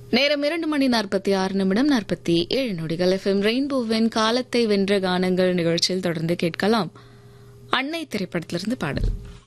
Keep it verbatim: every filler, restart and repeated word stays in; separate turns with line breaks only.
நேரம் இரண்டு மணி நாற்பத்தி ஆறு நிமிடம் நாற்பத்தி ஏழு நொடிகள். எஃப்எம் ரெயின்போவின் காலத்தை வென்ற கானங்கள் நிகழ்ச்சியில் தொடர்ந்து கேட்கலாம். அன்னை திரைப்படத்திலிருந்து பாடல்.